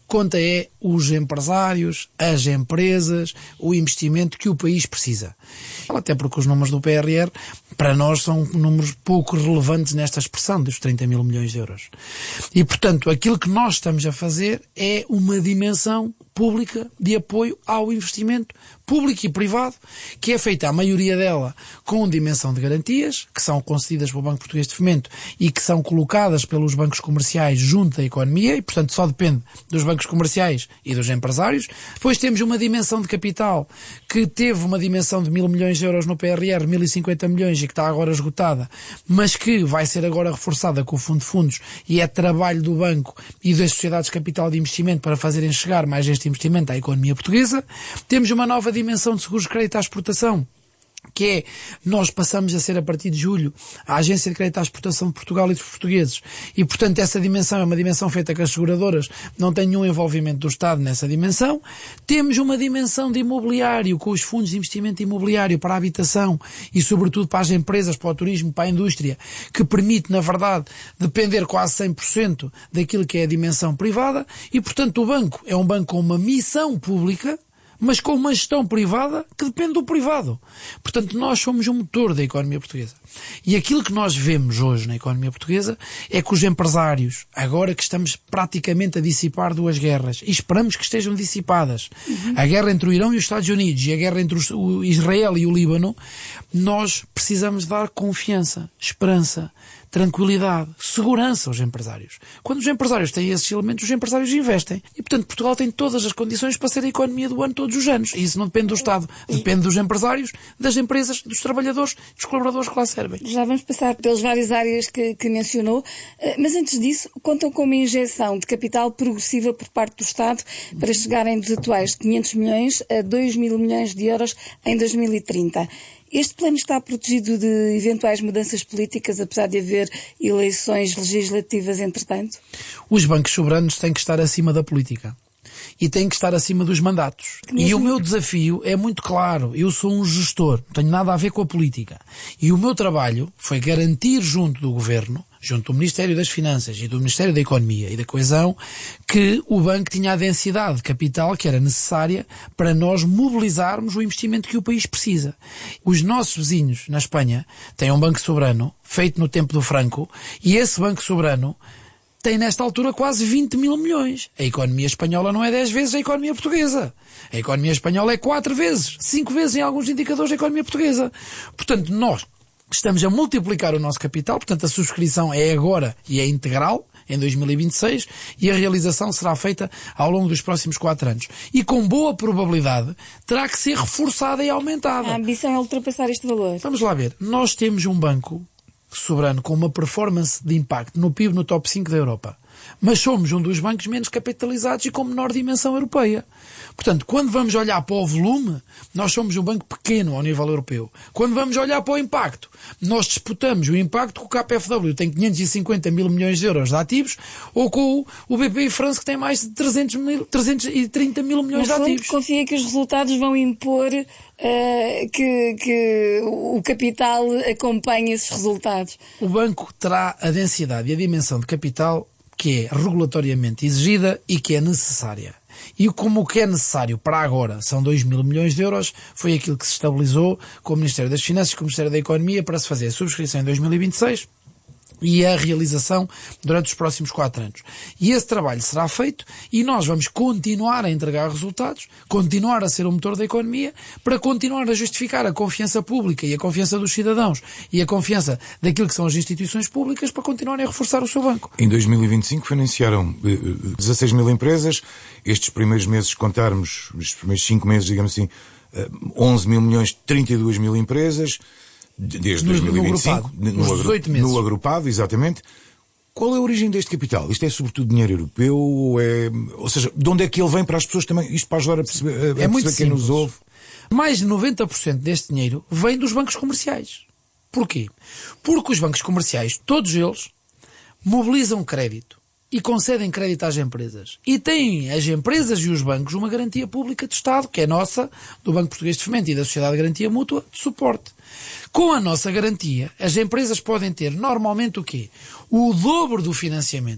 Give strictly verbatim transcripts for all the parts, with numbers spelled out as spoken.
conta é os empresários, as empresas, o investimento que o país precisa. Até porque os números do P R R, para nós, são números pouco relevantes nesta expressão dos trinta mil milhões de euros. E, portanto, aquilo que nós estamos a fazer é uma dimensão pública de apoio ao investimento público e privado, que é feita a maioria dela com dimensão de garantias, que são concedidas pelo Banco Português de Fomento e que são colocadas pelos bancos comerciais junto da economia e, portanto, só depende dos bancos comerciais e dos empresários. Depois temos uma dimensão de capital que teve uma dimensão de mil milhões de euros no P R R, mil e cinquenta milhões e que está agora esgotada, mas que vai ser agora reforçada com o Fundo de Fundos e é trabalho do banco e das sociedades de capital de investimento para fazerem chegar mais este investimento à economia portuguesa. Temos uma nova dimensão de seguros de crédito à exportação, que é, nós passamos a ser a partir de julho a Agência de Crédito à Exportação de Portugal e dos portugueses e, portanto, essa dimensão é uma dimensão feita que as seguradoras não têm nenhum envolvimento do Estado nessa dimensão. Temos uma dimensão de imobiliário com os fundos de investimento imobiliário para a habitação e, sobretudo, para as empresas, para o turismo, para a indústria, que permite, na verdade, depender quase cem por cento daquilo que é a dimensão privada e, portanto, o banco é um banco com uma missão pública, mas com uma gestão privada que depende do privado. Portanto, nós somos um motor da economia portuguesa. E aquilo que nós vemos hoje na economia portuguesa é que os empresários, agora que estamos praticamente a dissipar duas guerras, e esperamos que estejam dissipadas, uhum. a guerra entre o Irão e os Estados Unidos e a guerra entre o Israel e o Líbano, nós precisamos dar confiança, esperança, tranquilidade, segurança aos empresários. Quando os empresários têm esses elementos, os empresários investem. E, portanto, Portugal tem todas as condições para ser a economia do ano todos os anos. E isso não depende do Estado. Depende dos empresários, das empresas, dos trabalhadores, dos colaboradores que lá servem. Já vamos passar pelas várias áreas que, que mencionou. Mas antes disso, contam com uma injeção de capital progressiva por parte do Estado para chegarem dos atuais quinhentos milhões a dois mil milhões de euros em dois mil e trinta. Este plano está protegido de eventuais mudanças políticas, apesar de haver eleições legislativas entretanto? Os bancos soberanos têm que estar acima da política. E têm que estar acima dos mandatos. E o meu desafio é muito claro. Eu sou um gestor, não tenho nada a ver com a política. E o meu trabalho foi garantir junto do Governo, junto do Ministério das Finanças e do Ministério da Economia e da Coesão, que o banco tinha a densidade de capital que era necessária para nós mobilizarmos o investimento que o país precisa. Os nossos vizinhos na Espanha têm um banco soberano, feito no tempo do Franco, e esse banco soberano tem nesta altura quase vinte mil milhões. A economia espanhola não é dez vezes a economia portuguesa. A economia espanhola é quatro vezes, cinco vezes em alguns indicadores da economia portuguesa. Portanto, nós estamos a multiplicar o nosso capital, portanto a subscrição é agora e é integral, em dois mil e vinte e seis, e a realização será feita ao longo dos próximos quatro anos. E com boa probabilidade terá que ser reforçada e aumentada. A ambição é ultrapassar este valor. Vamos lá ver. Nós temos um banco soberano com uma performance de impacto no P I B no top cinco da Europa. Mas somos um dos bancos menos capitalizados e com menor dimensão europeia. Portanto, quando vamos olhar para o volume, nós somos um banco pequeno ao nível europeu. Quando vamos olhar para o impacto, nós disputamos o impacto com o K P F W, que tem quinhentos e cinquenta mil milhões de euros de ativos, ou com o B P I France, que tem mais de trezentos mil, trezentos e trinta mil milhões de ativos. Confia que os resultados vão impor uh, que, que o capital acompanhe esses resultados. O banco terá a densidade e a dimensão de capital que é regulatoriamente exigida e que é necessária. E como o que é necessário para agora são dois mil milhões de euros, foi aquilo que se estabilizou com o Ministério das Finanças e com o Ministério da Economia para se fazer a subscrição em dois mil e vinte e seis e a realização durante os próximos quatro anos. E esse trabalho será feito e nós vamos continuar a entregar resultados, continuar a ser o motor da economia, para continuar a justificar a confiança pública e a confiança dos cidadãos e a confiança daquilo que são as instituições públicas para continuarem a reforçar o seu banco. Em dois mil e vinte e cinco financiaram dezasseis mil empresas. Estes primeiros meses, contarmos, os primeiros cinco meses, digamos assim, onze mil milhões, trinta e duas mil empresas, desde no, dois mil e vinte e cinco, no, no, dezoito meses. No agrupado, exatamente. Qual é a origem deste capital? Isto é sobretudo dinheiro europeu? Ou, é, ou seja, de onde é que ele vem para as pessoas também? Isto para ajudar a perceber, a é perceber muito quem simples. nos ouve. Mais de noventa por cento deste dinheiro vem dos bancos comerciais. Porquê? Porque os bancos comerciais, todos eles, mobilizam crédito e concedem crédito às empresas. E têm as empresas e os bancos uma garantia pública de Estado, que é nossa, do Banco Português de Fomento e da Sociedade de Garantia Mútua, de suporte. Com a nossa garantia, as empresas podem ter normalmente o quê? O dobro do financiamento.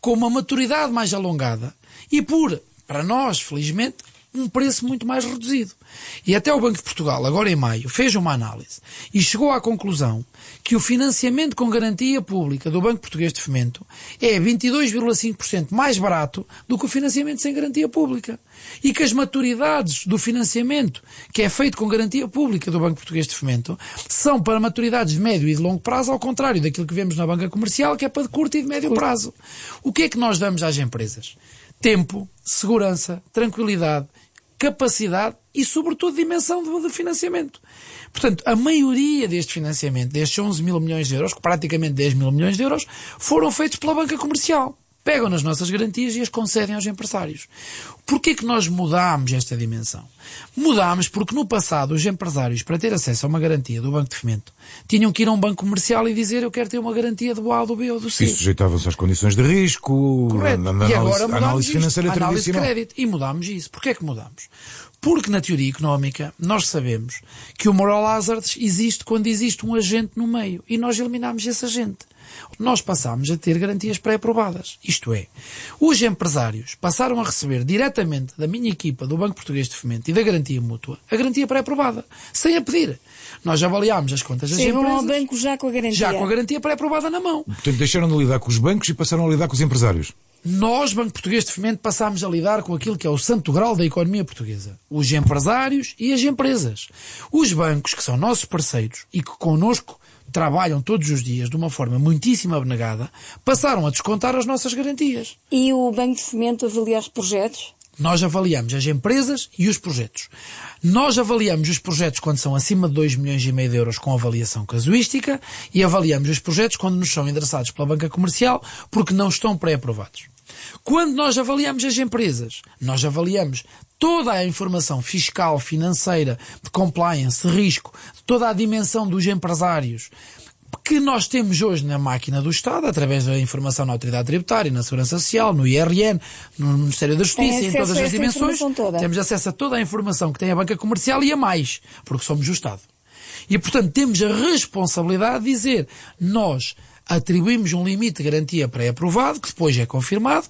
com uma maturidade mais alongada e por, para nós, felizmente, um preço muito mais reduzido. E até o Banco de Portugal, agora em maio, fez uma análise e chegou à conclusão que o financiamento com garantia pública do Banco Português de Fomento é vinte e dois vírgula cinco por cento mais barato do que o financiamento sem garantia pública. E que as maturidades do financiamento que é feito com garantia pública do Banco Português de Fomento são para maturidades de médio e de longo prazo, ao contrário daquilo que vemos na banca comercial, que é para de curto e de médio prazo. O que é que nós damos às empresas? Tempo, segurança, tranquilidade, capacidade e, sobretudo, dimensão de financiamento. Portanto, a maioria deste financiamento, destes onze mil milhões de euros, que praticamente dez mil milhões de euros, foram feitos pela banca comercial. Pegam nas nossas garantias e as concedem aos empresários. Porquê que nós mudámos esta dimensão? Mudámos porque no passado os empresários, para ter acesso a uma garantia do Banco de Fomento, tinham que ir a um banco comercial e dizer eu quero ter uma garantia do A, do B ou do C. E sujeitavam-se às condições de risco, correto. na, na e análise, agora análise financeira isto, análise de tradicional. crédito. E mudámos isso. Porquê é que mudámos? Porque na teoria económica nós sabemos que o moral hazard existe quando existe um agente no meio. E nós eliminámos esse agente. Nós passámos a ter garantias pré-aprovadas. Isto é, os empresários passaram a receber diretamente da minha equipa do Banco Português de Fomento e da garantia mútua a garantia pré-aprovada, sem a pedir. Nós avaliámos as contas das Chegam empresas. ao banco já com a garantia. Já com a garantia pré-aprovada na mão. Portanto, deixaram de lidar com os bancos e passaram a lidar com os empresários. Nós, Banco Português de Fomento, passámos a lidar com aquilo que é o santo grau da economia portuguesa. Os empresários e as empresas. Os bancos, que são nossos parceiros e que connosco trabalham todos os dias de uma forma muitíssimo abnegada, passaram a descontar as nossas garantias. E o Banco de Fomento avalia os projetos? Nós avaliamos as empresas e os projetos. Nós avaliamos os projetos quando são acima de dois milhões e meio de euros com avaliação casuística e avaliamos os projetos quando nos são endereçados pela banca comercial porque não estão pré-aprovados. Quando nós avaliamos as empresas, nós avaliamos toda a informação fiscal, financeira, de compliance, de risco, toda a dimensão dos empresários que nós temos hoje na máquina do Estado, através da informação na Autoridade Tributária, na Segurança Social, no I R N, no Ministério da Justiça, em todas as dimensões, temos acesso a toda a informação que tem a banca comercial e a mais, porque somos o Estado. E, portanto, temos a responsabilidade de dizer, nós atribuímos um limite de garantia pré-aprovado, que depois é confirmado,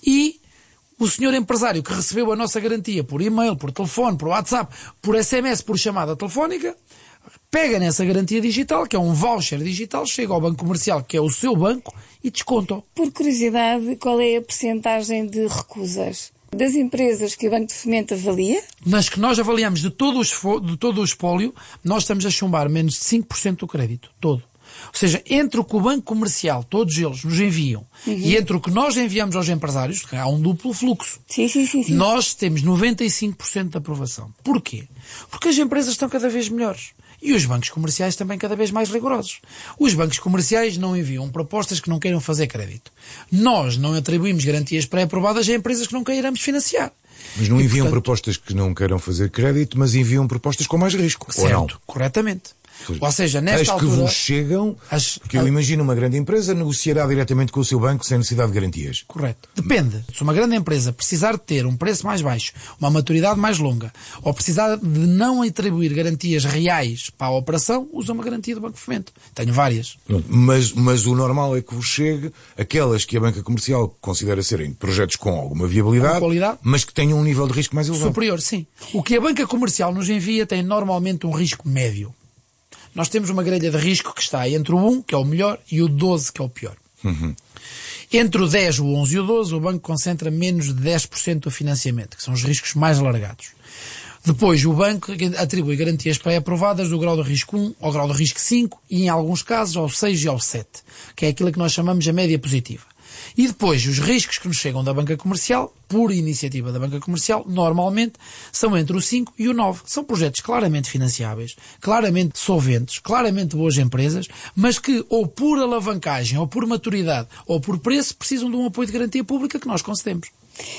e o senhor empresário que recebeu a nossa garantia por e-mail, por telefone, por WhatsApp, por S M S, por chamada telefónica, pega nessa garantia digital, que é um voucher digital, chega ao banco comercial, que é o seu banco, e desconta. Por curiosidade, qual é a percentagem de recusas das empresas que o Banco de Fomento avalia? Nas que nós avaliamos de todo o, esfo- de todo o espólio, nós estamos a chumbar menos de cinco por cento do crédito, todo. Ou seja, entre o que o banco comercial, todos eles, nos enviam, uhum. e entre o que nós enviamos aos empresários, há um duplo fluxo. Sim, sim, sim, sim. Nós temos noventa e cinco por cento de aprovação. Porquê? Porque as empresas estão cada vez melhores. E os bancos comerciais também cada vez mais rigorosos. Os bancos comerciais não enviam propostas que não queiram fazer crédito. Nós não atribuímos garantias pré-aprovadas a empresas que não queiramos financiar. Mas não e, enviam portanto, propostas que não queiram fazer crédito, mas enviam propostas com mais risco. Certo, ou não? corretamente. Ou seja, nesta as altura... que vos chegam, as, porque eu imagino uma grande empresa negociará diretamente com o seu banco sem necessidade de garantias. Correto. Depende. Se uma grande empresa precisar de ter um preço mais baixo, uma maturidade mais longa, ou precisar de não atribuir garantias reais para a operação, usa uma garantia do Banco de Fomento. Tenho várias. Mas, mas o normal é que vos chegue aquelas que a banca comercial considera serem projetos com alguma viabilidade, com qualidade, mas que tenham um nível de risco mais elevado. Superior, sim. O que a banca comercial nos envia tem normalmente um risco médio. Nós temos uma grelha de risco que está entre o um, que é o melhor, e o doze, que é o pior. Uhum. Entre o dez, o onze e o doze, o banco concentra menos de dez por cento do financiamento, que são os riscos mais alargados. Depois, o banco atribui garantias pré-aprovadas do grau de risco um ao grau de risco cinco e, em alguns casos, ao seis e ao sete, que é aquilo que nós chamamos a média positiva. E depois, os riscos que nos chegam da banca comercial, por iniciativa da banca comercial, normalmente são entre o cinco e o nove. São projetos claramente financiáveis, claramente solventes, claramente boas empresas, mas que, ou por alavancagem, ou por maturidade, ou por preço, precisam de um apoio de garantia pública que nós concedemos.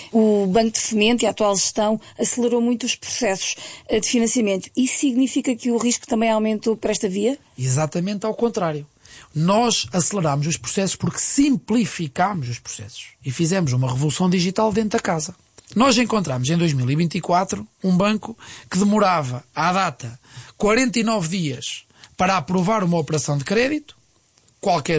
O Banco de Fomento e a atual gestão acelerou muito os processos de financiamento. Isso significa que o risco também aumentou para esta via? Exatamente ao contrário. Nós aceleramos os processos porque simplificámos os processos e fizemos uma revolução digital dentro da casa. Nós encontramos em dois mil e vinte e quatro um banco que demorava, à data, quarenta e nove dias para aprovar uma operação de crédito, qualquer uma,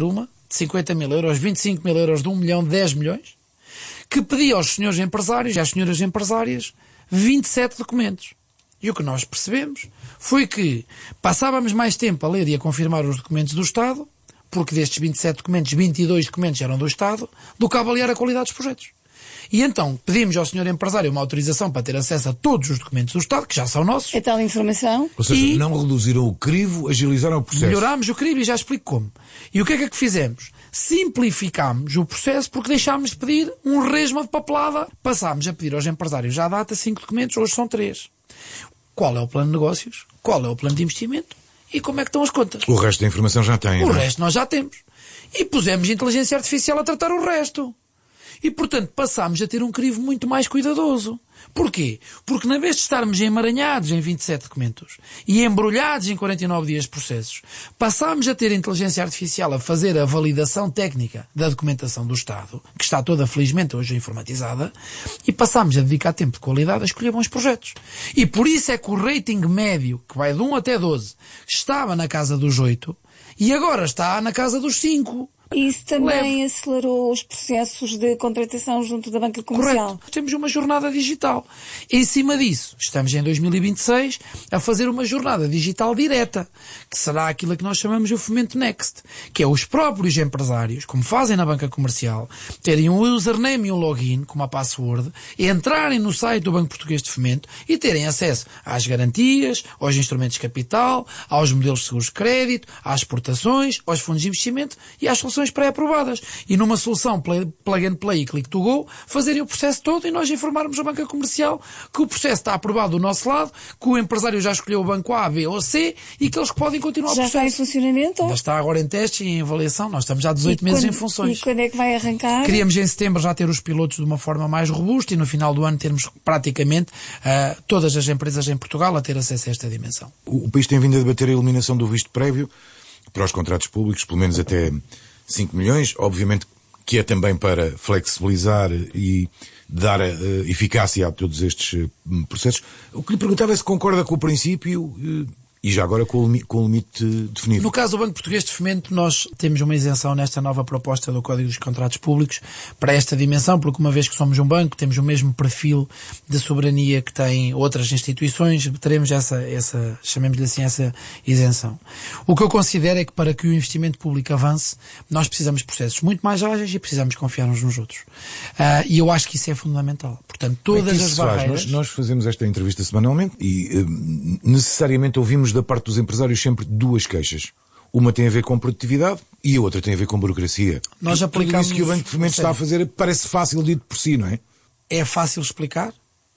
de cinquenta mil euros, vinte e cinco mil euros, de um milhão, de dez milhões, que pedia aos senhores empresários e às senhoras empresárias vinte e sete documentos. E o que nós percebemos foi que passávamos mais tempo a ler e a confirmar os documentos do Estado, porque destes vinte e sete documentos, vinte e dois documentos eram do Estado, do que a avaliar a qualidade dos projetos. E então pedimos ao senhor empresário uma autorização para ter acesso a todos os documentos do Estado, que já são nossos. É tal informação. Ou seja, E não reduziram o crivo, agilizaram o processo. Melhorámos o crivo e já explico como. E o que é que é que fizemos? Simplificámos o processo porque deixámos de pedir um resma de papelada. Passámos a pedir aos empresários já à data cinco documentos, hoje são três. Qual é o plano de negócios? Qual é o plano de investimento? E como é que estão as contas? O resto da informação já tem. O não é? resto nós já temos. E pusemos inteligência artificial a tratar o resto. E, portanto, passámos a ter um crivo muito mais cuidadoso. Porquê? Porque, na vez de estarmos emaranhados em vinte e sete documentos e embrulhados em quarenta e nove dias de processos, passámos a ter a inteligência artificial a fazer a validação técnica da documentação do Estado, que está toda, felizmente, hoje informatizada, e passámos a dedicar tempo de qualidade a escolher bons projetos. E por isso é que o rating médio, que vai de um até doze, estava na casa dos oito e agora está na casa dos cinco. Isso também Leve. acelerou os processos de contratação junto da banca comercial. Correto. Temos uma jornada digital. Em cima disso, estamos em dois mil e vinte e seis a fazer uma jornada digital direta, que será aquilo que nós chamamos de Fomento Next, que é os próprios empresários, como fazem na banca comercial, terem um username e um login, com uma password, entrarem no site do Banco Português de Fomento e terem acesso às garantias, aos instrumentos de capital, aos modelos de seguros de crédito, às exportações, aos fundos de investimento e às soluções pré-aprovadas. E numa solução play, plug and play e click to go, fazerem o processo todo e nós informarmos a banca comercial que o processo está aprovado do nosso lado, que o empresário já escolheu o banco A, B ou C e que eles podem continuar Já o processo. está em funcionamento? Já está agora em teste e em avaliação. Nós estamos há dezoito meses em funções. E quando é que vai arrancar? Queríamos em setembro já ter os pilotos de uma forma mais robusta e no final do ano termos praticamente uh, todas as empresas em Portugal a ter acesso a esta dimensão. O, o país tem vindo a debater a eliminação do visto prévio para os contratos públicos, pelo menos até cinco milhões, obviamente que é também para flexibilizar e dar uh, eficácia a todos estes uh, processos. O que lhe perguntava é se concorda com o princípio uh, e já agora com o, limi- com o limite definido. No caso do Banco Português de Fomento, nós temos uma isenção nesta nova proposta do Código dos Contratos Públicos para esta dimensão, porque uma vez que somos um banco, temos o mesmo perfil de soberania que têm outras instituições, teremos essa, essa chamemos-lhe assim, essa isenção. O que eu considero é que para que o investimento público avance, nós precisamos de processos muito mais ágeis e precisamos confiar uns nos outros. Uh, e eu acho que isso é fundamental. Portanto, todas Como é que isso as se faz? barreiras... Nós, nós fazemos esta entrevista semanalmente e uh, necessariamente ouvimos da parte dos empresários sempre duas queixas. Uma tem a ver com produtividade e a outra tem a ver com burocracia. Nós Tudo aplicamos... isso que o Banco de Fomento está a fazer parece fácil dito por si, não é? É fácil explicar,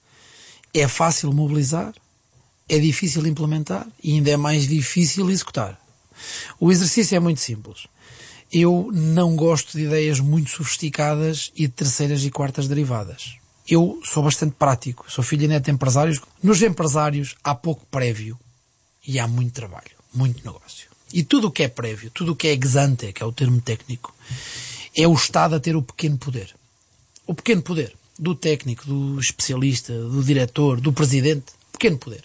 é fácil mobilizar, é difícil implementar e ainda é mais difícil executar. O exercício é muito simples. Eu não gosto de ideias muito sofisticadas e de terceiras e quartas derivadas. Eu sou bastante prático, sou filho e neto de empresários. Nos empresários há pouco prévio e há muito trabalho, muito negócio. E tudo o que é prévio, tudo o que é ex ante, que é o termo técnico, é o Estado a ter o pequeno poder. O pequeno poder do técnico, do especialista, do diretor, do presidente, pequeno poder.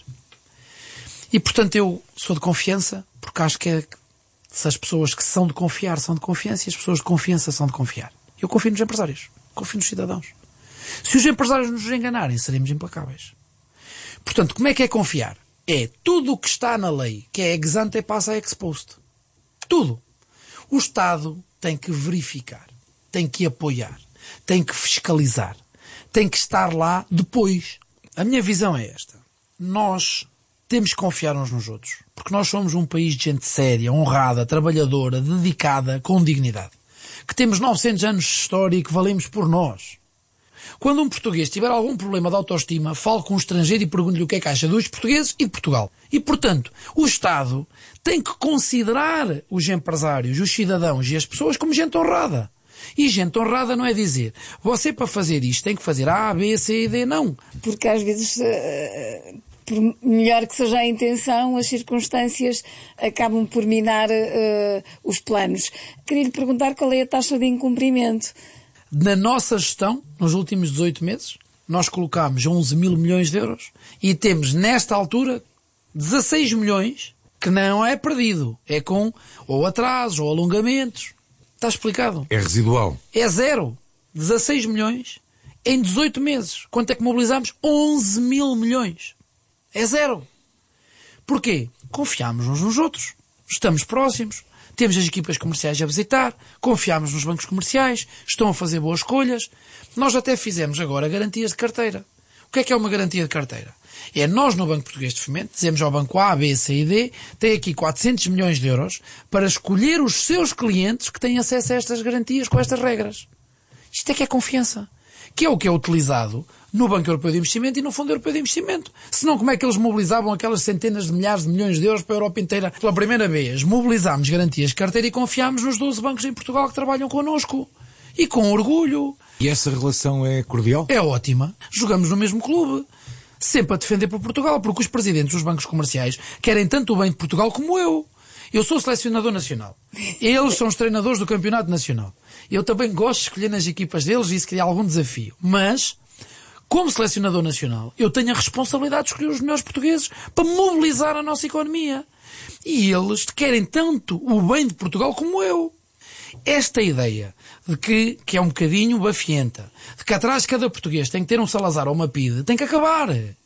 E, portanto, eu sou de confiança, porque acho que é, se as pessoas que são de confiar são de confiança e as pessoas de confiança são de confiar. Eu confio nos empresários, confio nos cidadãos. Se os empresários nos enganarem, seremos implacáveis. Portanto, como é que é confiar? É tudo o que está na lei, que é ex ante, passa a ex post. Tudo. O Estado tem que verificar, tem que apoiar, tem que fiscalizar, tem que estar lá depois. A minha visão é esta. Nós temos que confiar uns nos outros, porque nós somos um país de gente séria, honrada, trabalhadora, dedicada, com dignidade. Que temos novecentos anos de história e que valemos por nós. Quando um português tiver algum problema de autoestima, fale com um estrangeiro e pergunte-lhe o que é que acha dos portugueses e de Portugal. E, portanto, o Estado tem que considerar os empresários, os cidadãos e as pessoas como gente honrada. E gente honrada não é dizer, você para fazer isto tem que fazer A, B, C e D, não. Porque às vezes, uh, por melhor que seja a intenção, as circunstâncias acabam por minar uh, os planos. Queria lhe perguntar qual é a taxa de incumprimento. Na nossa gestão, nos últimos dezoito meses, nós colocámos onze mil milhões de euros e temos, nesta altura, dezasseis milhões que não é perdido. É com ou atrasos ou alongamentos. Está explicado. É residual. É zero. dezasseis milhões em dezoito meses. Quanto é que mobilizamos? onze mil milhões. É zero. Porquê? Confiamos uns nos outros. Estamos próximos. Temos as equipas comerciais a visitar. Confiamos nos bancos comerciais. Estão a fazer boas escolhas. Nós até fizemos agora garantias de carteira. O que é que é uma garantia de carteira? É nós no Banco Português de Fomento, dizemos ao Banco A, B, C e D, tem aqui quatrocentos milhões de euros para escolher os seus clientes que têm acesso a estas garantias com estas regras. Isto é que é confiança. Que é o que é utilizado no Banco Europeu de Investimento e no Fundo Europeu de Investimento. Senão, como é que eles mobilizavam aquelas centenas de milhares de milhões de euros para a Europa inteira? Pela primeira vez, mobilizámos garantias de carteira e confiámos nos doze bancos em Portugal que trabalham connosco. E com orgulho. E essa relação é cordial? É ótima. Jogamos no mesmo clube. Sempre a defender por Portugal, porque os presidentes dos bancos comerciais querem tanto o bem de Portugal como eu. Eu sou selecionador nacional. Eles são os treinadores do campeonato nacional. Eu também gosto de escolher nas equipas deles e isso cria algum desafio. Mas, como selecionador nacional, eu tenho a responsabilidade de escolher os melhores portugueses para mobilizar a nossa economia. E eles querem tanto o bem de Portugal como eu. Esta ideia de que, que é um bocadinho bafienta, de que atrás de cada português tem que ter um Salazar ou uma P I D, tem que acabar.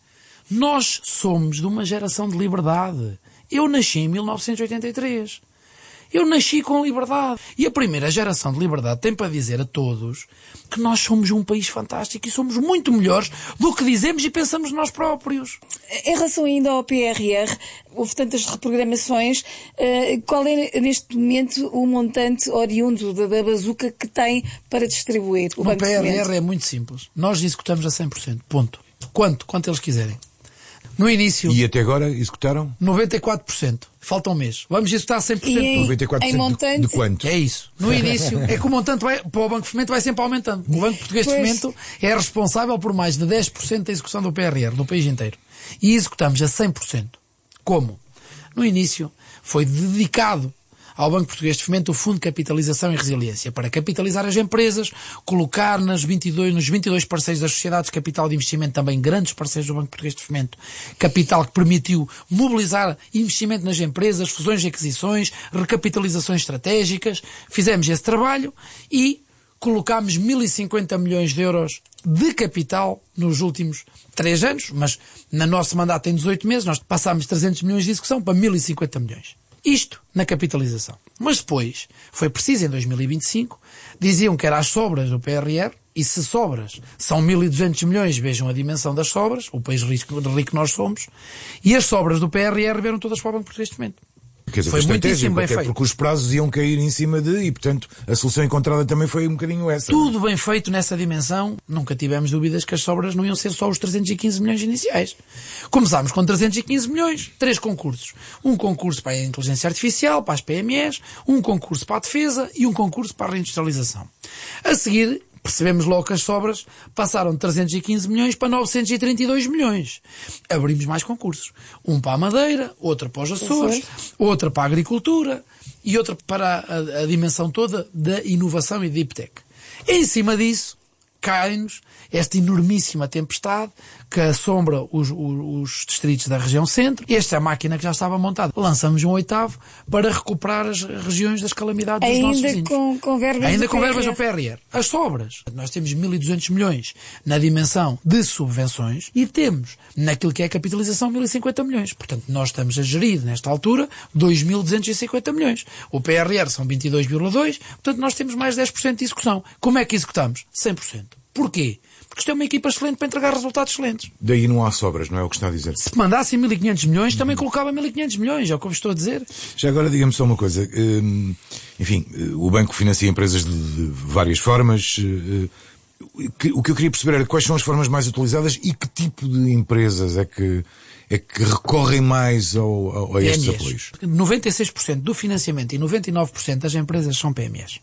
Nós somos de uma geração de liberdade. Eu nasci em mil novecentos e oitenta e três. Eu nasci com liberdade. E a primeira geração de liberdade tem para dizer a todos que nós somos um país fantástico e somos muito melhores do que dizemos e pensamos nós próprios. Em relação ainda ao P R R, houve tantas reprogramações. Qual é, neste momento, o montante oriundo da, da bazuca que tem para distribuir o Banco de Fomento? No P R R é muito simples. Nós executamos a cem por cento. Ponto. Quanto? Quanto eles quiserem. No início... E até agora executaram? noventa e quatro por cento. Falta um mês. Vamos executar cem por cento. E em, noventa e quatro por cento em montante... de, de quanto? É isso. No início, é que o montante vai, para o Banco de Fomento vai sempre aumentando. O Banco Português de Fomento é responsável por mais de dez por cento da execução do P R R, do país inteiro. E executamos a cem por cento. Como? No início, foi dedicado ao Banco Português de Fomento o Fundo de Capitalização e Resiliência, para capitalizar as empresas, colocar nas vinte e dois, nos vinte e dois parceiros das sociedades de capital de investimento, também grandes parceiros do Banco Português de Fomento, capital que permitiu mobilizar investimento nas empresas, fusões e aquisições, recapitalizações estratégicas. Fizemos esse trabalho e colocámos mil e cinquenta milhões de euros de capital nos últimos três anos, mas no nosso mandato tem dezoito meses, nós passámos trezentos milhões de execução para mil e cinquenta milhões. Isto na capitalização. Mas depois, foi preciso em dois mil e vinte e cinco, diziam que eram as sobras do P R R, e se sobras são mil e duzentos milhões, vejam a dimensão das sobras, o país rico, rico que nós somos, e as sobras do P R R vieram todas para o Banco Português de Fomento. Quer dizer, foi muitíssimo bem feito. Porque os prazos iam cair em cima de, e portanto a solução encontrada também foi um bocadinho essa. Tudo bem feito nessa dimensão. Nunca tivemos dúvidas que as sobras não iam ser só os trezentos e quinze milhões iniciais. Começámos com trezentos e quinze milhões, três concursos. Um concurso para a inteligência artificial, para as P M Es, um concurso para a defesa e um concurso para a reindustrialização. A seguir, percebemos logo que as sobras passaram de trezentos e quinze milhões para novecentos e trinta e dois milhões. Abrimos mais concursos. Um para a Madeira, outro para os Açores, outra para a agricultura e outra para a, a dimensão toda da inovação e Deep Tech. Em cima disso, cai-nos esta enormíssima tempestade que assombra os, os, os distritos da região centro. Esta é a máquina que já estava montada. Lançamos um oitavo para recuperar as regiões das calamidades dos Ainda nossos vizinhos. Com, com verbas Ainda do com verbas P R R. do P R R. As sobras. Nós temos mil e duzentos milhões na dimensão de subvenções e temos, naquilo que é a capitalização, mil e cinquenta milhões. Portanto, nós estamos a gerir, nesta altura, dois mil duzentos e cinquenta milhões. O P R R são vinte e dois vírgula dois, portanto, nós temos mais dez por cento de execução. Como é que executamos? cem por cento. Porquê? Porque isto é uma equipa excelente para entregar resultados excelentes. Daí não há sobras, não é o que está a dizer? Se mandassem mil e quinhentos milhões, também colocava mil e quinhentos milhões, é o que eu vos estou a dizer. Já agora, diga-me só uma coisa. Hum, enfim, o banco financia empresas de, de várias formas. Hum, que, o que eu queria perceber era quais são as formas mais utilizadas e que tipo de empresas é que, é que recorrem mais ao, ao, a estes P M Es. apoios. noventa e seis por cento do financiamento e noventa e nove por cento das empresas são P M Es.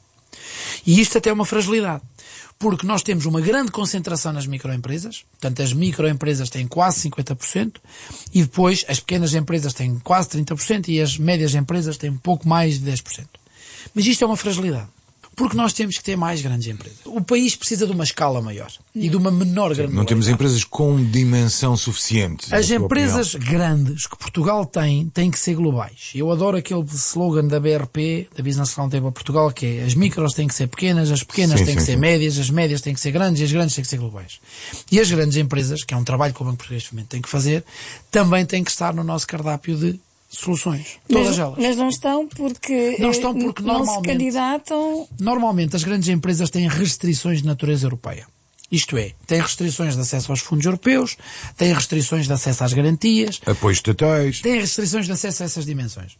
E isto até é uma fragilidade. Porque nós temos uma grande concentração nas microempresas, portanto as microempresas têm quase cinquenta por cento e depois as pequenas empresas têm quase trinta por cento e as médias empresas têm um pouco mais de dez por cento. Mas isto é uma fragilidade. Porque nós temos que ter mais grandes empresas. O país precisa de uma escala maior e de uma menor granularidade. Não temos empresas com dimensão suficiente. As empresas grandes que Portugal tem, têm que ser globais. Eu adoro aquele slogan da B R P, da Business Roundtable Portugal, que é: as micros têm que ser pequenas, as pequenas sim, têm sim, que ser sim. médias, as médias têm que ser grandes e as grandes têm que ser globais. E as grandes empresas, que é um trabalho que o Banco Português de Fomento tem que fazer, também têm que estar no nosso cardápio de soluções. Todas mas, elas. Mas não estão porque, Não estão porque não normalmente, se candidatam. Normalmente as grandes empresas têm restrições de natureza europeia. Isto é, têm restrições de acesso aos fundos europeus, têm restrições de acesso às garantias, apoios estatais, têm restrições de acesso a essas dimensões.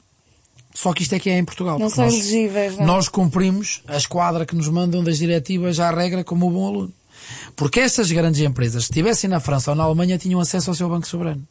Só que isto é que é em Portugal. Não são nós, elegíveis, não? Nós cumprimos a esquadra que nos mandam das diretivas à regra como o bom aluno. Porque essas grandes empresas, se estivessem na França ou na Alemanha, tinham acesso ao seu banco soberano.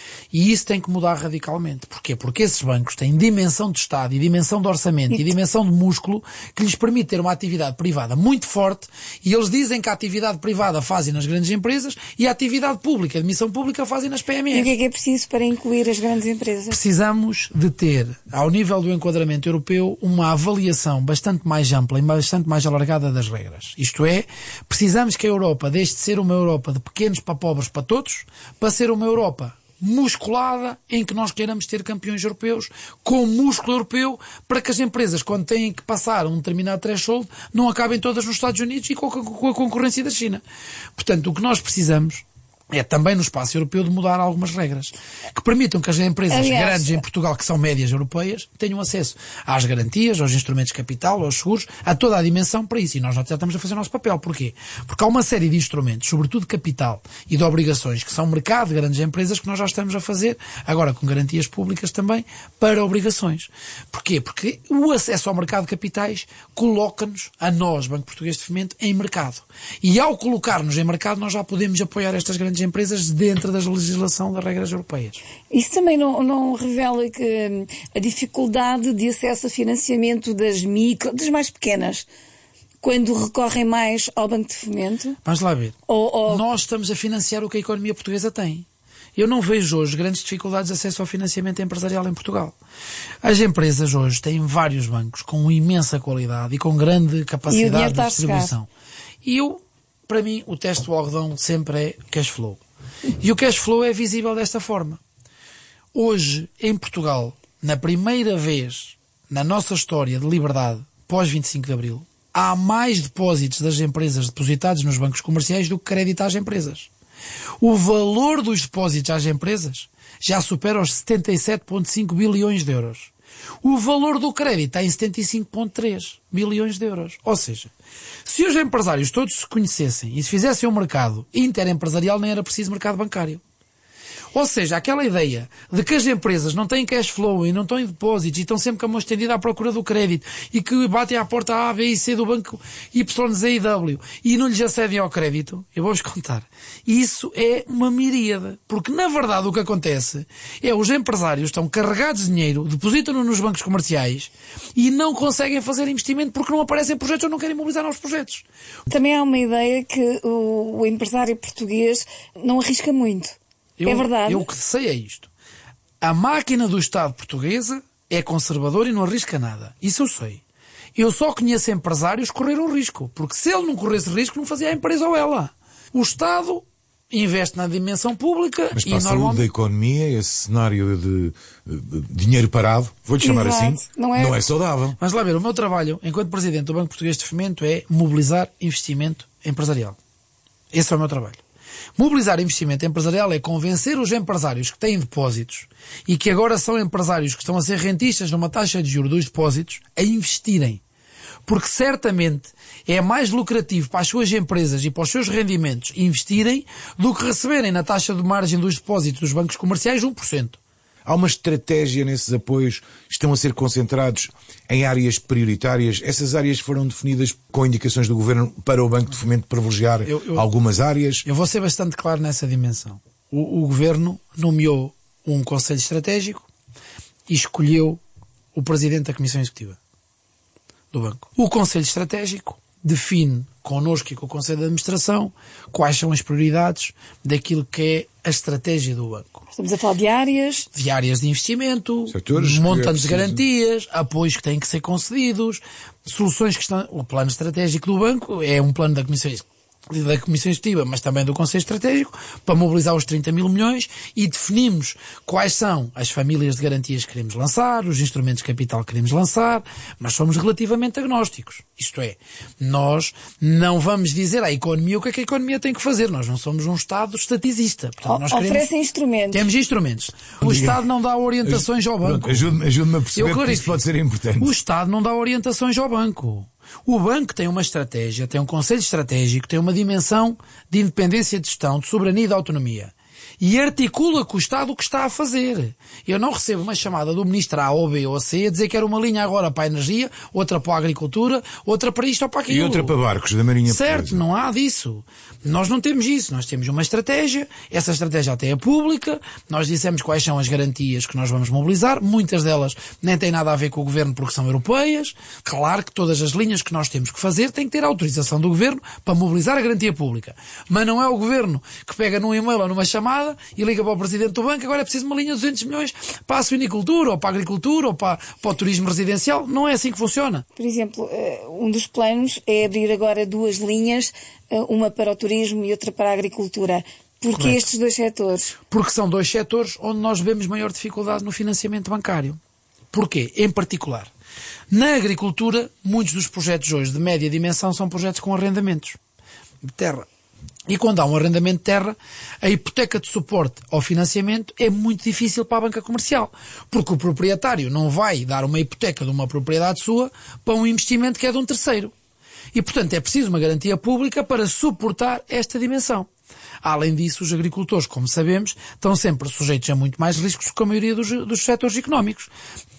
E isso tem que mudar radicalmente. Porquê? Porque esses bancos têm dimensão de Estado e dimensão de orçamento e, e dimensão de músculo que lhes permite ter uma atividade privada muito forte, e eles dizem que a atividade privada fazem nas grandes empresas e a atividade pública, a admissão pública, fazem nas P M Es. E o que é que é preciso para incluir as grandes empresas? Precisamos de ter, ao nível do enquadramento europeu, uma avaliação bastante mais ampla e bastante mais alargada das regras. Isto é, precisamos que a Europa deixe de ser uma Europa de pequenos para pobres para todos, para ser uma Europa musculada, em que nós queiramos ter campeões europeus com músculo europeu, para que as empresas, quando têm que passar um determinado threshold, não acabem todas nos Estados Unidos e com a, com a concorrência da China. Portanto, o que nós precisamos é também no espaço europeu de mudar algumas regras que permitam que as empresas Aliás, grandes em Portugal, que são médias europeias, tenham acesso às garantias, aos instrumentos de capital, aos seguros, a toda a dimensão para isso. E nós já estamos a fazer o nosso papel. Porquê? Porque há uma série de instrumentos, sobretudo de capital e de obrigações, que são mercado de grandes empresas, que nós já estamos a fazer, agora com garantias públicas também, para obrigações. Porquê? Porque o acesso ao mercado de capitais coloca-nos, a nós, Banco Português de Fomento, em mercado. E ao colocar-nos em mercado, nós já podemos apoiar estas grandes empresas dentro da legislação das regras europeias. Isso também não, não revela que a dificuldade de acesso a financiamento das micro, das mais pequenas, quando recorrem mais ao Banco de Fomento? Vamos lá ver. Ou, ou... Nós estamos a financiar o que a economia portuguesa tem. Eu não vejo hoje grandes dificuldades de acesso ao financiamento empresarial em Portugal. As empresas hoje têm vários bancos com imensa qualidade e com grande capacidade de distribuição. E eu, para mim, o teste do algodão sempre é cash flow. E o cash flow é visível desta forma. Hoje, em Portugal, na primeira vez na nossa história de liberdade, pós vinte e cinco de Abril, há mais depósitos das empresas depositados nos bancos comerciais do que crédito às empresas. O valor dos depósitos às empresas já supera os setenta e sete vírgula cinco bilhões de euros. O valor do crédito está em setenta e cinco vírgula três bilhões de euros. Ou seja, se os empresários todos se conhecessem e se fizessem um mercado interempresarial, nem era preciso mercado bancário. Ou seja, aquela ideia de que as empresas não têm cash flow e não estão em depósitos e estão sempre com a mão estendida à procura do crédito e que batem à porta A, B e C do banco Y, Z e W e não lhes acedem ao crédito, eu vou-vos contar. Isso é uma miríade. Porque, na verdade, o que acontece é os empresários estão carregados de dinheiro, depositam-no nos bancos comerciais e não conseguem fazer investimento porque não aparecem projetos ou não querem mobilizar novos projetos. Também há uma ideia que o, o empresário português não arrisca muito. Eu, é verdade. Eu que sei é isto. A máquina do Estado portuguesa é conservadora e não arrisca nada. Isso eu sei. Eu só conheço empresários que correram risco. Porque se ele não corresse risco, não fazia a empresa ou ela. O Estado investe na dimensão pública. Mas para e a saúde normalmente... da economia, esse cenário de, de dinheiro parado, vou-lhe chamar Exato. assim, não é... não é saudável. Mas lá ver, o meu trabalho, enquanto Presidente do Banco Português de Fomento, é mobilizar investimento empresarial. Esse é o meu trabalho. Mobilizar investimento empresarial é convencer os empresários que têm depósitos e que agora são empresários que estão a ser rentistas numa taxa de juros dos depósitos a investirem. Porque certamente é mais lucrativo para as suas empresas e para os seus rendimentos investirem do que receberem na taxa de margem dos depósitos dos bancos comerciais um por cento. Há uma estratégia nesses apoios, estão a ser concentrados em áreas prioritárias. Essas áreas foram definidas com indicações do Governo para o Banco de Fomento privilegiar eu, eu, algumas áreas. Eu vou ser bastante claro nessa dimensão. O, o Governo nomeou um Conselho Estratégico e escolheu o Presidente da Comissão Executiva do Banco. O Conselho Estratégico define connosco e com o Conselho de Administração, quais são as prioridades daquilo que é a estratégia do banco. Estamos a falar de áreas... De áreas de investimento, setores, montantes de garantias, apoios que têm que ser concedidos, soluções que estão... O plano estratégico do banco é um plano da Comissão da Comissão Executiva, mas também do Conselho Estratégico, para mobilizar os trinta mil milhões e definimos quais são as famílias de garantias que queremos lançar, os instrumentos de capital que queremos lançar, mas somos relativamente agnósticos. Isto é, nós não vamos dizer à economia o que é que a economia tem que fazer. Nós não somos um Estado estaticista. Portanto, nós queremos... Oferecem instrumentos. Temos instrumentos. O Estado não dá orientações ao banco. Ajude-me ajude a perceber Eu, que isso pode ser importante. O Estado não dá orientações ao banco. O banco tem uma estratégia, tem um conselho estratégico, tem uma dimensão de independência de gestão, de soberania e de autonomia. E articula com o Estado o que está a fazer. Eu não recebo uma chamada do ministro A ou B ou C a dizer que era uma linha agora para a energia, outra para a agricultura, outra para isto ou para aquilo. E outra para barcos da Marinha Portuguesa. Certo, não há disso. Nós não temos isso. Nós temos uma estratégia, essa estratégia até é pública, nós dissemos quais são as garantias que nós vamos mobilizar, muitas delas nem têm nada a ver com o Governo porque são europeias. Claro que todas as linhas que nós temos que fazer têm que ter a autorização do Governo para mobilizar a garantia pública. Mas não é o Governo que pega num e-mail ou numa chamada e liga para o Presidente do Banco, agora é preciso uma linha de duzentos milhões para a suinicultura, ou para a agricultura, ou para, para o turismo residencial. Não é assim que funciona. Por exemplo, um dos planos é abrir agora duas linhas, uma para o turismo e outra para a agricultura. Porquê Correto. Estes dois setores? Porque são dois setores onde nós vemos maior dificuldade no financiamento bancário. Porquê? Em particular, na agricultura, muitos dos projetos hoje de média dimensão são projetos com arrendamentos de terra. E quando há um arrendamento de terra, a hipoteca de suporte ao financiamento é muito difícil para a banca comercial. Porque o proprietário não vai dar uma hipoteca de uma propriedade sua para um investimento que é de um terceiro. E, portanto, é preciso uma garantia pública para suportar esta dimensão. Além disso, os agricultores, como sabemos, estão sempre sujeitos a muito mais riscos do que a maioria dos, dos setores económicos.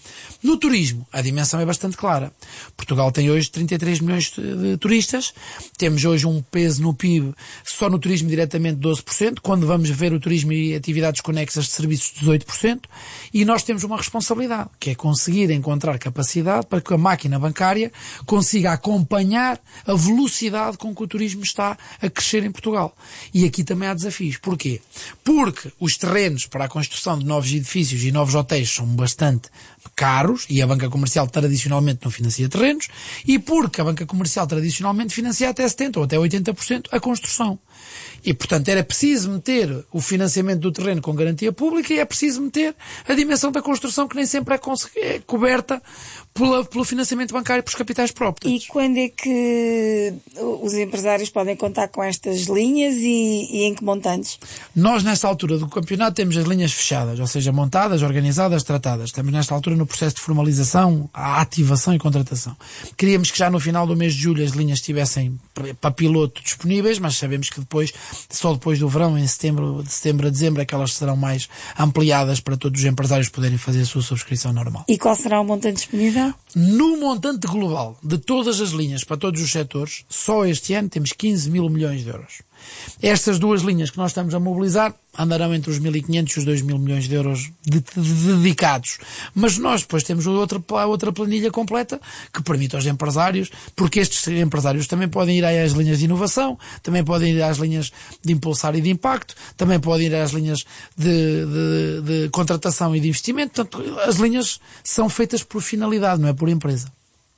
No turismo, a dimensão é bastante clara. Portugal tem hoje trinta e três milhões de turistas, temos hoje um peso no P I B, só no turismo diretamente doze por cento, quando vamos ver o turismo e atividades conexas de serviços dezoito por cento, e nós temos uma responsabilidade, que é conseguir encontrar capacidade para que a máquina bancária consiga acompanhar a velocidade com que o turismo está a crescer em Portugal. E aqui também há desafios. Porquê? Porque os terrenos para a construção de novos edifícios e novos hotéis são bastante caros, e a banca comercial tradicionalmente não financia terrenos, e porque a banca comercial tradicionalmente financia até setenta por cento ou até oitenta por cento a construção. E, portanto, era preciso meter o financiamento do terreno com garantia pública e é preciso meter a dimensão da construção que nem sempre é, é coberta pela, pelo financiamento bancário por capitais próprios. E quando é que os empresários podem contar com estas linhas e, e em que montantes? Nós, nesta altura do campeonato, temos as linhas fechadas, ou seja, montadas, organizadas, tratadas. Estamos, nesta altura, no processo de formalização, a ativação e contratação. Queríamos que já no final do mês de julho as linhas estivessem para piloto disponíveis, mas sabemos que depois, só depois do verão, em setembro, de setembro a dezembro, é que elas serão mais ampliadas para todos os empresários poderem fazer a sua subscrição normal. E qual será o montante disponível? No montante global de todas as linhas para todos os setores, só este ano temos quinze mil milhões de euros. Estas duas linhas que nós estamos a mobilizar andarão entre os mil e quinhentos e os dois mil milhões de euros de, de, de dedicados. Mas nós depois temos outra, outra planilha completa que permite aos empresários, porque estes empresários também podem ir às linhas de inovação, também podem ir às linhas de impulsar e de impacto, também podem ir às linhas de, de, de contratação e de investimento. Portanto, as linhas são feitas por finalidade, não é por empresa.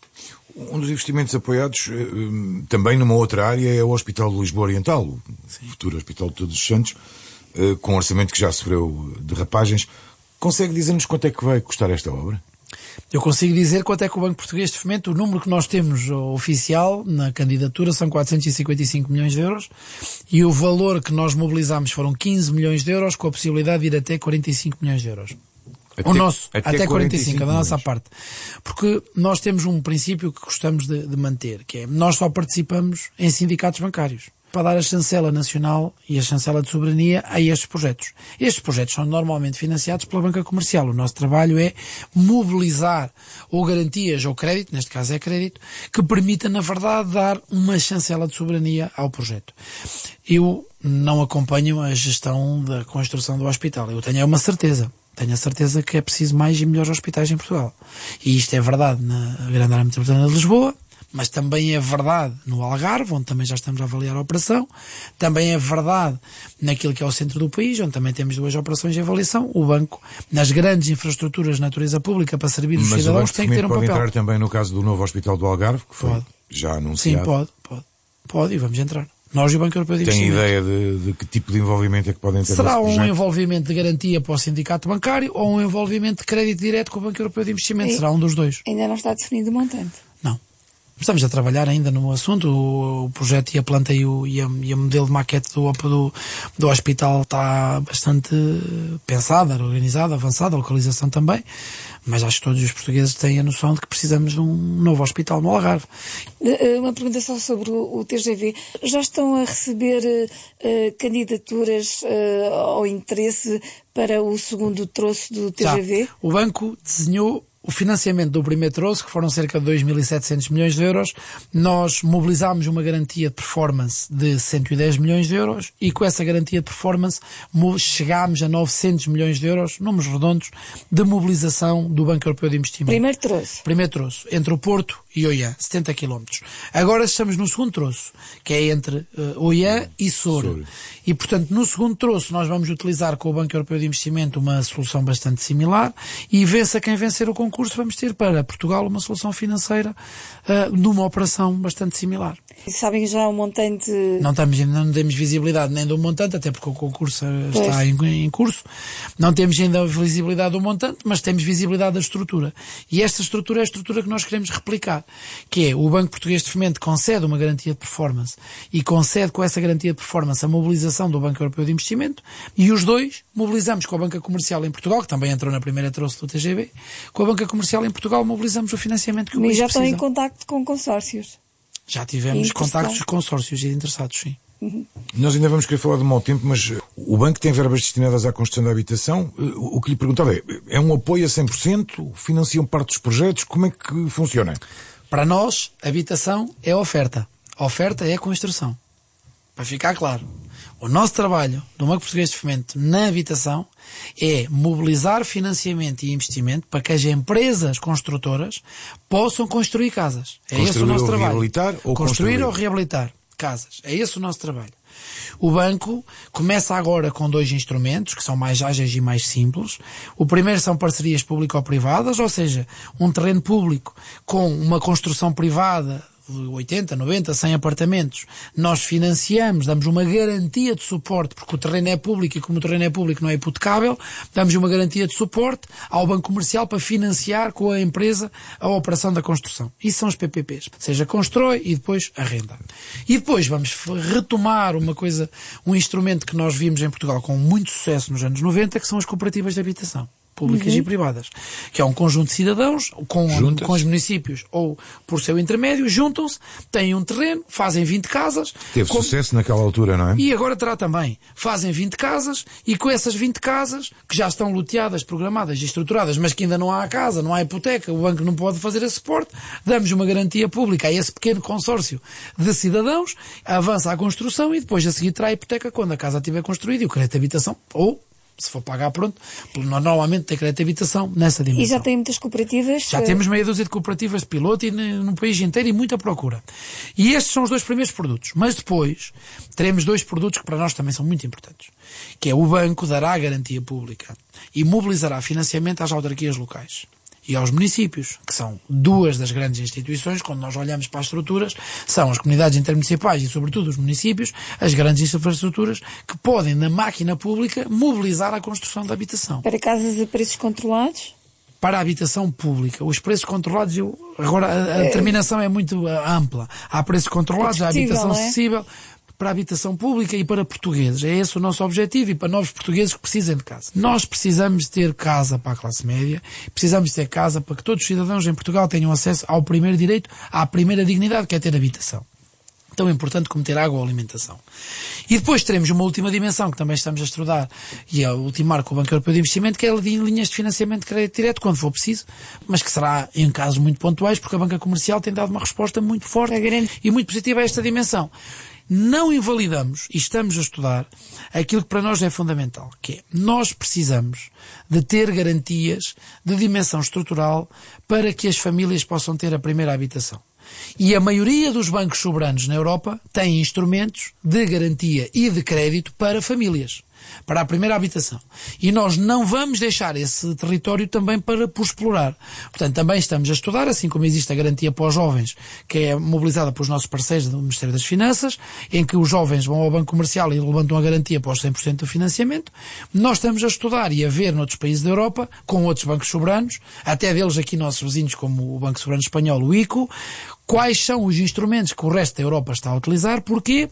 Um dos investimentos apoiados também numa outra área é o Hospital de Lisboa Oriental, o Sim. futuro Hospital de Todos os Santos, com um orçamento que já sofreu derrapagens. Consegue dizer-nos quanto é que vai custar esta obra? Eu consigo dizer quanto é que o Banco Português de Fomento, o número que nós temos oficial na candidatura são quatrocentos e cinquenta e cinco milhões de euros e o valor que nós mobilizámos foram quinze milhões de euros com a possibilidade de ir até quarenta e cinco milhões de euros. Até, o nosso, até, até quarenta e cinco, da nossa parte. Porque nós temos um princípio que gostamos de, de manter, que é, nós só participamos em sindicatos bancários para dar a chancela nacional e a chancela de soberania a estes projetos. Estes projetos são normalmente financiados pela banca comercial. O nosso trabalho é mobilizar ou garantias ou crédito, neste caso é crédito, que permita, na verdade, dar uma chancela de soberania ao projeto. Eu não acompanho a gestão da construção do hospital. Eu tenho uma certeza. Tenho a certeza que é preciso mais e melhores hospitais em Portugal. E isto é verdade na grande área metropolitana de Lisboa, mas também é verdade no Algarve, onde também já estamos a avaliar a operação, também é verdade naquilo que é o centro do país, onde também temos duas operações de avaliação. O banco, nas grandes infraestruturas de natureza pública para servir os mas cidadãos, tem que ter um pode papel. Entrar também no caso do novo Hospital do Algarve, que foi Pode. já anunciado. Sim, pode, pode. Pode, e vamos entrar. Nós e o Banco Europeu de Tem Investimento. ideia de, de que tipo de envolvimento é que podem ter? Será nesse um projeto? envolvimento de garantia para o sindicato bancário ou um envolvimento de crédito direto com o Banco Europeu de Investimento? E Será um dos dois. Ainda não está definido o montante. Não. Estamos a trabalhar ainda no assunto. O, o projeto e a planta e o, e a, e a modelo de maquete do, do, do hospital está bastante pensada, organizada, avançada, a localização também. Mas acho que todos os portugueses têm a noção de que precisamos de um novo hospital no Algarve. Uma pergunta só sobre o T G V. Já estão a receber uh, candidaturas uh, ao interesse para o segundo troço do T G V? Já. O banco desenhou o financiamento do primeiro troço, que foram cerca de dois mil e setecentos milhões de euros. Nós mobilizámos uma garantia de performance de cento e dez milhões de euros e com essa garantia de performance chegámos a novecentos milhões de euros, números redondos, de mobilização do Banco Europeu de Investimento. Primeiro troço. Primeiro troço, entre o Porto e Oiã, setenta quilómetros. Agora estamos no segundo troço, que é entre uh, Oiã e Soure. Soure. E, portanto, no segundo troço nós vamos utilizar com o Banco Europeu de Investimento uma solução bastante similar e vença quem vencer o concurso, vamos ter para Portugal uma solução financeira uh, numa operação bastante similar. E sabem já o montante? Não, estamos, não temos visibilidade nem do montante, até porque o concurso pois. está em, em curso. Não temos ainda a visibilidade do montante, mas temos visibilidade da estrutura. E esta estrutura é a estrutura que nós queremos replicar, que é o Banco Português de Fomento concede uma garantia de performance e concede com essa garantia de performance a mobilização do Banco Europeu de Investimento e os dois mobilizamos com a Banca Comercial em Portugal, que também entrou na primeira troço do T G V, com a Banca Comercial em Portugal mobilizamos o financiamento que o Mas país já precisa. estão em contacto com consórcios? Já tivemos contactos de consórcios e de interessados, sim. Uhum. Nós ainda vamos querer falar de mau tempo, mas o banco tem verbas destinadas à construção da habitação. O que lhe perguntava é, é um apoio a cem por cento? Financiam parte dos projetos? Como é que funciona? Para nós, habitação é oferta. A oferta é a construção. Para ficar claro. O nosso trabalho do Banco Português de Fomento na habitação é mobilizar financiamento e investimento para que as empresas construtoras possam construir casas. É construir esse o nosso ou trabalho. Reabilitar ou construir, construir ou reabilitar casas. É esse o nosso trabalho. O banco começa agora com dois instrumentos que são mais ágeis e mais simples. O primeiro são parcerias público-privadas, ou seja, um terreno público com uma construção privada de oitenta, noventa, cem apartamentos, nós financiamos, damos uma garantia de suporte, porque o terreno é público e como o terreno é público não é hipotecável, damos uma garantia de suporte ao Banco Comercial para financiar com a empresa a operação da construção. Isso são os P P Ps. Ou seja, constrói e depois arrenda. E depois vamos retomar uma coisa, um instrumento que nós vimos em Portugal com muito sucesso nos anos noventa, que são as cooperativas de habitação. Públicas uhum. e privadas, que é um conjunto de cidadãos com, com os municípios ou por seu intermédio, juntam-se, têm um terreno, fazem vinte casas. Teve com... sucesso naquela altura, não é? E agora terá também. Fazem vinte casas e com essas vinte casas, que já estão loteadas, programadas e estruturadas, mas que ainda não há a casa, não há hipoteca, o banco não pode fazer esse suporte, damos uma garantia pública a esse pequeno consórcio de cidadãos, avança a construção e depois a seguir terá a hipoteca quando a casa estiver construída e o crédito de habitação, ou se for pagar pronto, normalmente tem crédito de habitação nessa dimensão. E já tem muitas cooperativas? Já temos meia dúzia de cooperativas de piloto e no país inteiro e muita procura. E estes são os dois primeiros produtos. Mas depois teremos dois produtos que para nós também são muito importantes. Que é o banco dará garantia pública e mobilizará financiamento às autarquias locais e aos municípios, que são duas das grandes instituições, quando nós olhamos para as estruturas, são as comunidades intermunicipais e, sobretudo, os municípios, as grandes infraestruturas, que podem, na máquina pública, mobilizar a construção da habitação. Para casas a preços controlados? Para a habitação pública. Os preços controlados, eu, agora a, a determinação é muito ampla. Há preços controlados, há habitação é? acessível. Para a habitação pública e para portugueses. É esse o nosso objetivo e para novos portugueses que precisem de casa. Nós precisamos ter casa para a classe média, precisamos ter casa para que todos os cidadãos em Portugal tenham acesso ao primeiro direito, à primeira dignidade, que é ter habitação. Tão importante como ter água ou alimentação. E depois teremos uma última dimensão que também estamos a estudar e a ultimar com o Banco Europeu de Investimento, que é a de linhas de financiamento de crédito direto, quando for preciso, mas que será em casos muito pontuais, porque a Banca Comercial tem dado uma resposta muito forte e muito positiva a esta dimensão. Não invalidamos, e estamos a estudar, aquilo que para nós é fundamental, que é, nós precisamos de ter garantias de dimensão estrutural para que as famílias possam ter a primeira habitação. E a maioria dos bancos soberanos na Europa tem instrumentos de garantia e de crédito para famílias, para a primeira habitação. E nós não vamos deixar esse território também para por explorar. Portanto, também estamos a estudar, assim como existe a garantia para os jovens, que é mobilizada pelos nossos parceiros do Ministério das Finanças, em que os jovens vão ao banco comercial e levantam a garantia para os cem por cento do financiamento. Nós estamos a estudar e a ver noutros países da Europa, com outros bancos soberanos, até deles aqui nossos vizinhos, como o Banco Soberano Espanhol, o I C O, quais são os instrumentos que o resto da Europa está a utilizar. Porquê?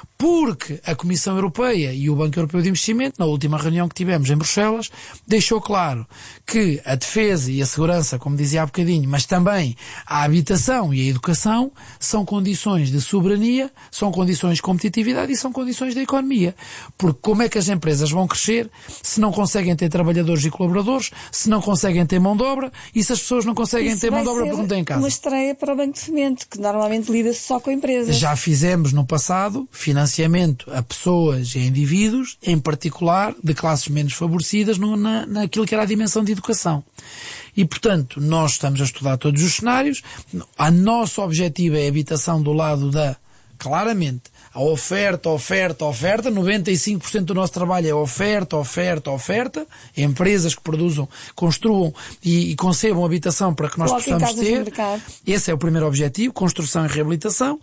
Porque a Comissão Europeia e o Banco Europeu de Investimento, na última reunião que tivemos em Bruxelas, deixou claro que a defesa e a segurança, como dizia há bocadinho, mas também a habitação e a educação são condições de soberania, são condições de competitividade e são condições da economia. Porque como é que as empresas vão crescer se não conseguem ter trabalhadores e colaboradores, se não conseguem ter mão de obra e se as pessoas não conseguem Isso ter mão de obra vai porque não têm casa? Uma estreia para o Banco de Fomento, que normalmente lida-se só com empresas. Já fizemos no passado financiamento a pessoas e a indivíduos, em particular de classes menos favorecidas, no, na, naquilo que era a dimensão de educação. E, portanto, nós estamos a estudar todos os cenários. A nosso objetivo é a habitação do lado da, claramente, a oferta, oferta, oferta. noventa e cinco por cento do nosso trabalho é oferta, oferta, oferta. Empresas que produzam, construam e, e concebam habitação para que nós Coloquem possamos ter. Esse é o primeiro objetivo, construção e reabilitação.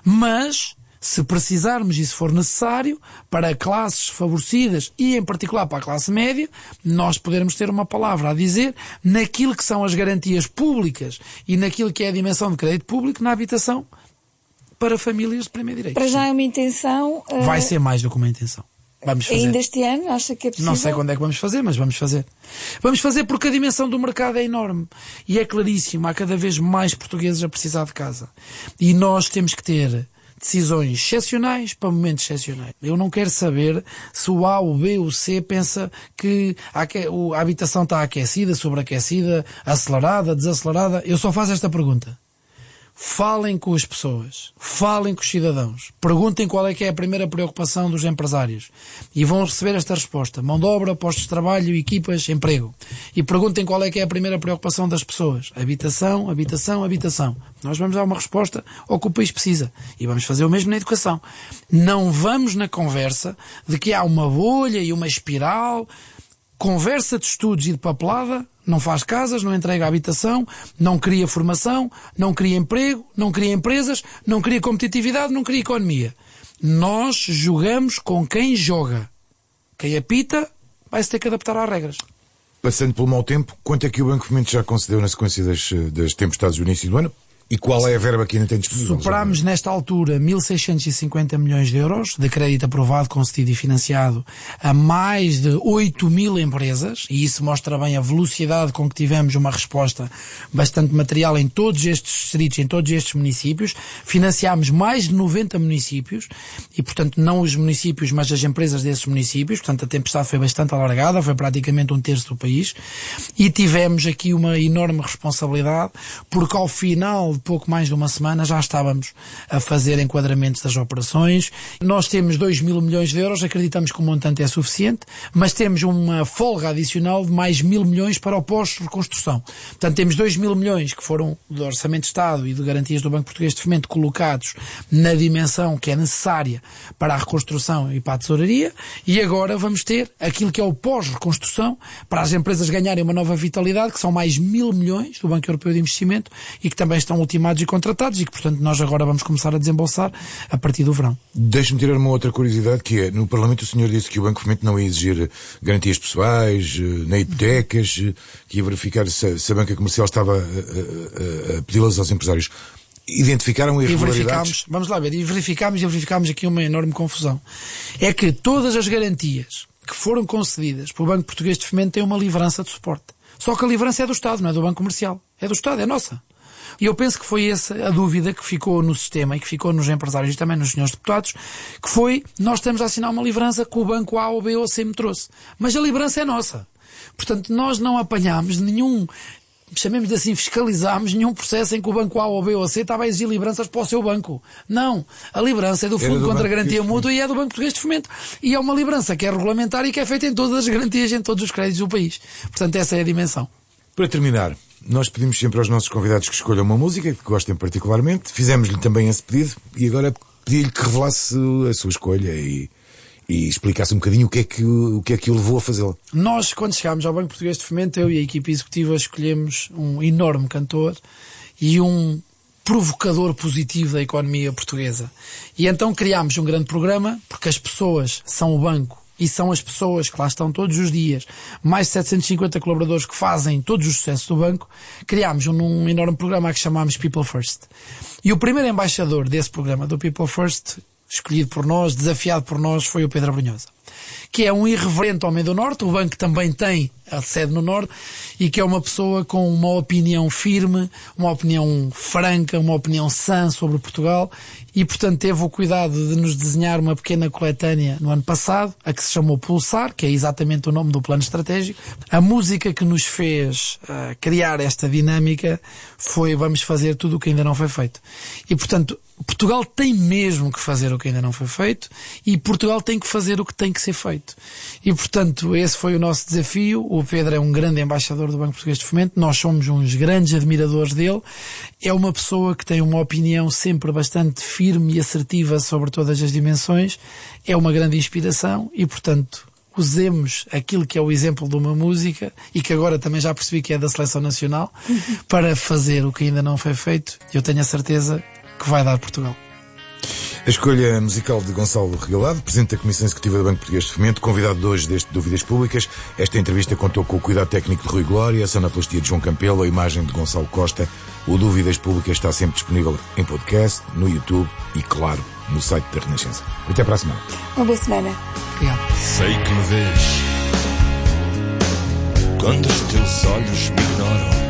Mas, se precisarmos e se for necessário, para classes favorecidas e em particular para a classe média, nós podermos ter uma palavra a dizer naquilo que são as garantias públicas e naquilo que é a dimensão de crédito público na habitação para famílias de primeiro direito. Para já é uma intenção... Uh... Vai ser mais do que uma intenção. Vamos fazer. Ainda este ano? Acha que é possível? Não sei quando é que vamos fazer, mas vamos fazer. Vamos fazer porque a dimensão do mercado é enorme. E é claríssimo, há cada vez mais portugueses a precisar de casa. E nós temos que ter decisões excepcionais para momentos excepcionais. Eu não quero saber se o A, o B, o C pensa que a habitação está aquecida, sobreaquecida, acelerada, desacelerada. Eu só faço esta pergunta. Falem com as pessoas, falem com os cidadãos, perguntem qual é que é a primeira preocupação dos empresários e vão receber esta resposta: mão de obra, postos de trabalho, equipas, emprego. E perguntem qual é que é a primeira preocupação das pessoas: habitação, habitação, habitação. Nós vamos dar uma resposta ao que o país precisa e vamos fazer o mesmo na educação. Não vamos na conversa de que há uma bolha e uma espiral. Conversa de estudos e de papelada não faz casas, não entrega habitação, não cria formação, não cria emprego, não cria empresas, não cria competitividade, não cria economia. Nós jogamos com quem joga. Quem apita vai-se ter que adaptar às regras. Passando pelo mau tempo, quanto é que o Banco de Fomento já concedeu na sequência das, das tempestades do início do ano? E qual é a verba que ainda tem disponível? Superámos nesta altura mil seiscentos e cinquenta milhões de euros de crédito aprovado, concedido e financiado a mais de oito mil empresas, e isso mostra bem a velocidade com que tivemos uma resposta bastante material em todos estes distritos, em todos estes municípios. Financiámos mais de noventa municípios e, portanto, não os municípios, mas as empresas desses municípios. Portanto, a tempestade foi bastante alargada, foi praticamente um terço do país, e tivemos aqui uma enorme responsabilidade, porque ao final de pouco mais de uma semana já estávamos a fazer enquadramentos das operações. Nós temos dois mil milhões de euros, acreditamos que o montante é suficiente, mas temos uma folga adicional de mais mil milhões para o pós-reconstrução. Portanto, temos dois mil milhões que foram do Orçamento de Estado e de garantias do Banco Português de Fomento colocados na dimensão que é necessária para a reconstrução e para a tesouraria, e agora vamos ter aquilo que é o pós-reconstrução para as empresas ganharem uma nova vitalidade, que são mais mil milhões do Banco Europeu de Investimento e que também estão ultimados e contratados e que, portanto, nós agora vamos começar a desembolsar a partir do verão. Deixe-me tirar uma outra curiosidade, que é, no Parlamento o senhor disse que o Banco de Fomento não ia exigir garantias pessoais, nem hipotecas, que ia verificar se, se a banca comercial estava a, a, a pedi-las aos empresários. Identificaram irregularidades? E vamos lá ver, e verificámos e verificámos aqui uma enorme confusão. É que todas as garantias que foram concedidas pelo Banco Português de Fomento têm uma livrança de suporte. Só que a livrança é do Estado, não é do Banco Comercial. É do Estado, é nossa. E eu penso que foi essa a dúvida que ficou no sistema e que ficou nos empresários e também nos senhores deputados, que foi: nós estamos a assinar uma livrança que o banco A ou B ou C me trouxe. Mas a livrança é nossa. Portanto, nós não apanhámos nenhum, chamemos de assim, fiscalizámos nenhum processo em que o banco A ou B ou C estava a exigir livranças para o seu banco. Não. A livrança é do Fundo contra a Garantia Mútua e é do Banco Português de Fomento. E é uma livrança que é regulamentar e que é feita em todas as garantias, em todos os créditos do país. Portanto, essa é a dimensão. Para terminar, nós pedimos sempre aos nossos convidados que escolham uma música que gostem particularmente. Fizemos-lhe também esse pedido e agora pedi-lhe que revelasse a sua escolha e, e explicasse um bocadinho o que é que o, que é que o levou a fazê-la. Nós, quando chegámos ao Banco Português de Fomento, eu e a equipe executiva escolhemos um enorme cantor e um provocador positivo da economia portuguesa. E então criámos um grande programa, porque as pessoas são o banco e são as pessoas que lá estão todos os dias, mais de setecentos e cinquenta colaboradores que fazem todos os sucessos do banco. Criámos um, um enorme programa que chamámos People First. E o primeiro embaixador desse programa, do People First, escolhido por nós, desafiado por nós, foi o Pedro Abrunhosa, que é um irreverente homem do Norte. O banco também tem a sede no Norte e que é uma pessoa com uma opinião firme, uma opinião franca, uma opinião sã sobre Portugal e, portanto, teve o cuidado de nos desenhar uma pequena coletânea no ano passado, a que se chamou Pulsar, que é exatamente o nome do plano estratégico. A música que nos fez uh, criar esta dinâmica foi Vamos Fazer Tudo o que Ainda Não Foi Feito. E, portanto, Portugal tem mesmo que fazer o que ainda não foi feito e Portugal tem que fazer o que tem que ser feito. E, portanto, esse foi o nosso desafio. O Pedro é um grande embaixador do Banco Português de Fomento. Nós somos uns grandes admiradores dele. É uma pessoa que tem uma opinião sempre bastante firme e assertiva sobre todas as dimensões. É uma grande inspiração e, portanto, usemos aquilo que é o exemplo de uma música e que agora também já percebi que é da Seleção Nacional para fazer o que ainda não foi feito. Eu tenho a certeza que vai dar Portugal. A escolha musical de Gonçalo Regalado, Presidente da Comissão Executiva do Banco Português de Fomento, convidado de hoje deste Dúvidas Públicas. Esta entrevista contou com o cuidado técnico de Rui Glória, a sonoplastia de João Campelo, a imagem de Gonçalo Costa. O Dúvidas Públicas está sempre disponível em podcast, no YouTube e, claro, no site da Renascença. Até para a semana. Uma boa semana. Obrigado. Sei que me vês quando os teus olhos me ignoram.